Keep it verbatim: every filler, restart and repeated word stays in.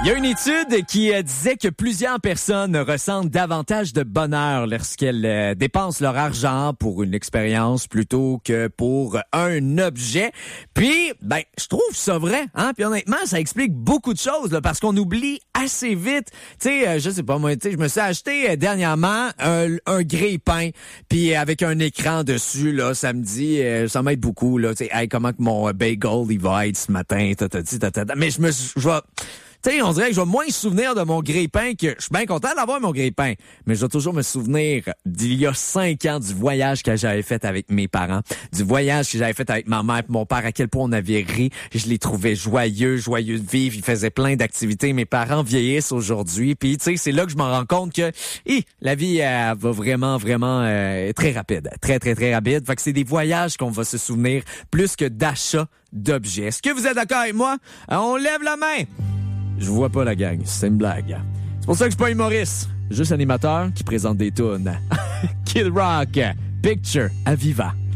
y a une étude qui euh, disait que plusieurs personnes ressentent davantage de bonheur lorsqu'elles euh, dépensent leur argent pour une expérience plutôt que pour un objet. Puis, ben, je trouve ça vrai, hein. Puis honnêtement, ça explique beaucoup de choses, là, parce qu'on oublie assez vite. Tu sais, euh, je sais pas moi, tu sais, je me suis acheté euh, dernièrement un, un grille-pain, puis avec un écran dessus, là, ça me dit, euh, ça m'aide beaucoup, là. Tu sais, hey, comment que mon bagel il va être ce matin, tatati, tatata. Mais je me, je vais. Tu sais, on dirait que je vais moins me souvenir de mon grille-pain que je suis bien content d'avoir mon grille-pain. Mais je dois toujours me souvenir d'il y a cinq ans du voyage que j'avais fait avec mes parents, du voyage que j'avais fait avec ma mère et mon père, à quel point on avait ri. Je les trouvais joyeux, joyeux de vivre. Ils faisaient plein d'activités. Mes parents vieillissent aujourd'hui. Puis, tu sais, c'est là que je m'en rends compte que hi, la vie elle, va vraiment, vraiment euh, très rapide. Très, très, très rapide. Fait que c'est des voyages qu'on va se souvenir plus que d'achats d'objets. Est-ce que vous êtes d'accord avec moi? On lève la main! Je vois pas la gang, c'est une blague. C'est pour ça que je suis pas humoriste, juste animateur qui présente des tunes. Kid Rock, Picture, à Viva.